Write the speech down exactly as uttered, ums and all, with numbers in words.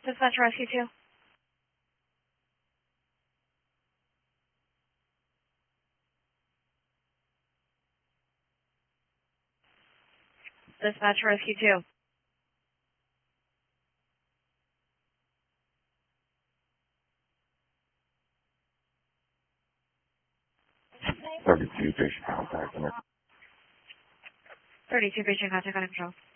Dispatch Rescue two. Dispatch Rescue two. thirty-two patient contact. thirty-two patient contact on control.